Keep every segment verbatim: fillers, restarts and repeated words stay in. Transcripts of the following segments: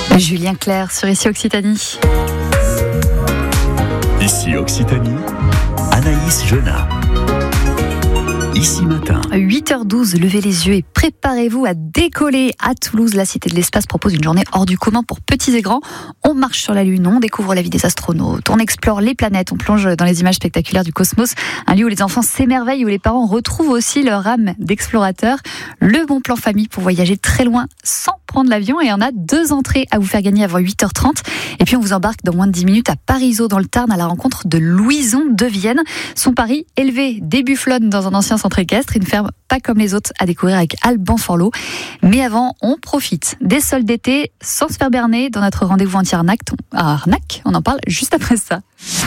Julien Clerc sur Ici Occitanie. Ici Occitanie, Anaïs Genat. Ici matin. huit heures douze, levez les yeux et préparez-vous à décoller à Toulouse. La Cité de l'Espace propose une journée hors du commun pour petits et grands. On marche sur la Lune, on découvre la vie des astronautes, on explore les planètes, on plonge dans les images spectaculaires du cosmos. Un lieu où les enfants s'émerveillent, où les parents retrouvent aussi leur âme d'explorateur. Le bon plan famille pour voyager très loin sans prendre l'avion. Et on a deux entrées à vous faire gagner avant huit heures trente. Et puis on vous embarque dans moins de dix minutes à Parisot dans le Tarn à la rencontre de Louison de Vienne. Son pari, élever des bufflonnes dans un ancien centre équestre, une ferme pas comme les autres à découvrir avec Alban Forlot. Mais avant, on profite des soldes d'été sans se faire berner dans notre rendez-vous anti-arnaque. À Arnaque, on en parle juste après ça.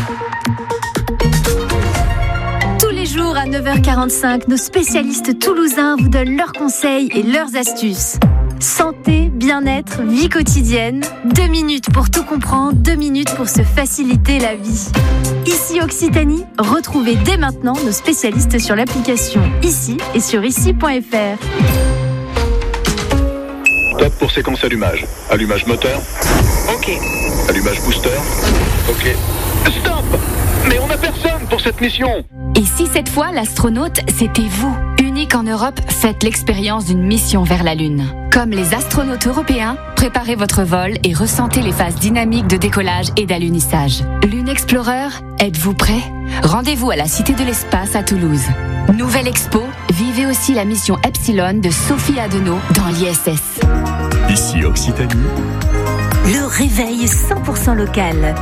Tous les jours à neuf heures quarante-cinq, nos spécialistes toulousains vous donnent leurs conseils et leurs astuces. Santé, bien-être, vie quotidienne. Deux minutes pour tout comprendre, deux minutes pour se faciliter la vie. Ici Occitanie, retrouvez dès maintenant nos spécialistes sur l'application Ici et sur ici point f r. Top pour séquence allumage. Allumage moteur. Ok. Allumage booster. Ok. Stop! Mais on n'a personne pour cette mission. Et si cette fois l'astronaute, c'était vous? Unique en Europe, faites l'expérience d'une mission vers la Lune. Comme les astronautes européens, préparez votre vol et ressentez les phases dynamiques de décollage et d'alunissage. Lune Explorer, êtes-vous prêt? Rendez-vous à la Cité de l'Espace à Toulouse. Nouvelle expo, vivez aussi la mission Epsilon de Sophie Adenau dans l'I S S. Ici Occitanie. Le réveil cent pour cent local.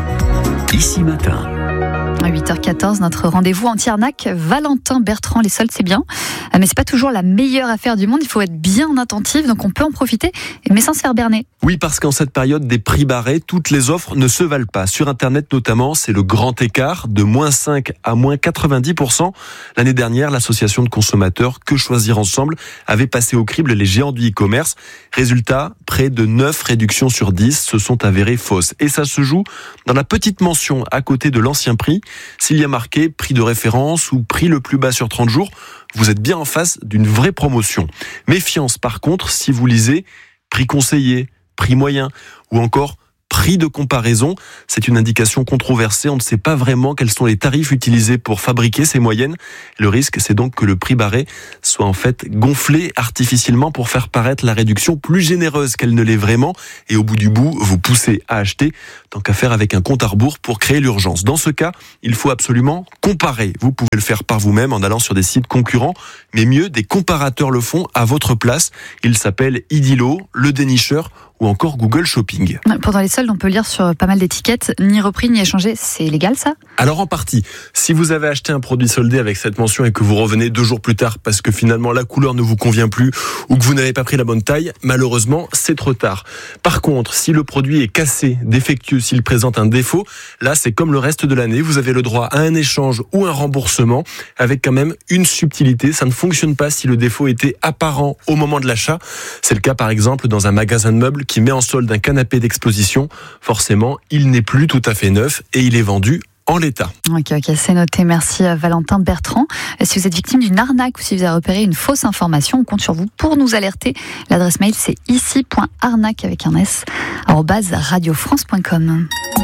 Ici matin. À huit heures quatorze, notre rendez-vous anti-arnaque. Valentin Bertrand, les soldes c'est bien, mais c'est pas toujours la meilleure affaire du monde. Il faut être bien attentif, donc on peut en profiter, mais sans se faire berner. Oui, parce qu'en cette période des prix barrés, toutes les offres ne se valent pas. Sur Internet notamment, c'est le grand écart de moins cinq à moins quatre-vingt-dix pour cent. L'année dernière, l'association de consommateurs Que Choisir Ensemble avait passé au crible les géants du e-commerce. Résultat, près de neuf réductions sur dix se sont avérées fausses. Et ça se joue dans la petite mention à côté de l'ancien prix. S'il y a marqué prix de référence ou prix le plus bas sur trente jours, vous êtes bien en face d'une vraie promotion. Méfiance par contre si vous lisez prix conseillé, prix moyen ou encore prix de comparaison. C'est une indication controversée. On ne sait pas vraiment quels sont les tarifs utilisés pour fabriquer ces moyennes. Le risque, c'est donc que le prix barré soit en fait gonflé artificiellement pour faire paraître la réduction plus généreuse qu'elle ne l'est vraiment. Et au bout du bout, vous poussez à acheter, tant qu'à faire avec un compte à rebours pour créer l'urgence. Dans ce cas, il faut absolument comparer. Vous pouvez le faire par vous-même en allant sur des sites concurrents, mais mieux, des comparateurs le font à votre place. Ils s'appellent Idilo, Le Dénicheur ou encore Google Shopping. Pendant les soldes, on peut lire sur pas mal d'étiquettes, ni repris ni échangé. C'est légal ça? Alors en partie. Si vous avez acheté un produit soldé avec cette mention et que vous revenez deux jours plus tard parce que finalement la couleur ne vous convient plus ou que vous n'avez pas pris la bonne taille, malheureusement c'est trop tard. Par contre, si le produit est cassé, défectueux, s'il présente un défaut, là c'est comme le reste de l'année, vous avez le droit à un échange ou un remboursement avec quand même une subtilité. Ça ne fonctionne pas si le défaut était apparent au moment de l'achat. C'est le cas par exemple dans un magasin de meubles qui met en solde un canapé d'exposition. Forcément, il n'est plus tout à fait neuf et il est vendu en l'état. Ok, ok, c'est noté. Merci à Valentin Bertrand. Si vous êtes victime d'une arnaque ou si vous avez repéré une fausse information, on compte sur vous pour nous alerter. L'adresse mail, c'est ici point arnaque avec un S, arobase radiofrance point com.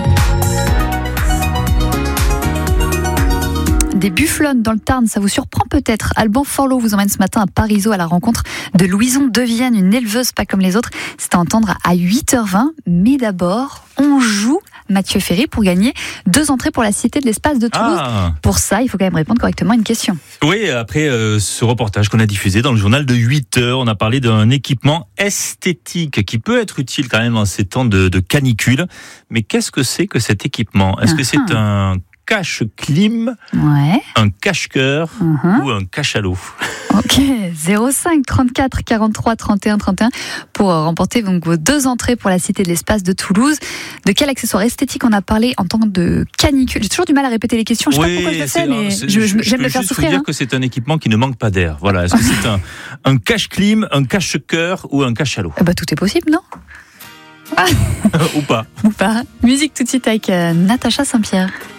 Des bufflonnes dans le Tarn, ça vous surprend peut-être. Alban Forlot vous emmène ce matin à Parisot à la rencontre de Louison de Vienne, une éleveuse pas comme les autres. C'est à entendre à huit heures vingt. Mais d'abord, on joue Mathieu Ferry pour gagner deux entrées pour la Cité de l'Espace de Toulouse. Ah. Pour ça, il faut quand même répondre correctement à une question. Oui, après euh, ce reportage qu'on a diffusé dans le journal de huit heures, on a parlé d'un équipement esthétique qui peut être utile quand même en ces temps de, de canicule. Mais qu'est-ce que c'est que cet équipement? Est-ce uh-huh. que c'est un cache-clim, ouais. un cache-cœur uh-huh. ou un cache-à-l'eau? Ok, zéro cinq trente-quatre quarante-trois trente et un trente et un pour remporter donc vos deux entrées pour la Cité de l'Espace de Toulouse. De quel accessoire esthétique on a parlé en temps de canicule? J'ai toujours du mal à répéter les questions. Je ne sais oui, pas pourquoi je le fais, mais je, je, je, j'aime je le faire juste souffrir. Vous dire hein. que c'est un équipement qui ne manque pas d'air. Voilà. Est-ce que c'est un, un cache-clim, un cache-cœur ou un cache-à-l'eau? Ah bah, tout est possible, non? Ou pas. Ou pas. Musique tout de suite avec euh, Natacha Saint-Pierre.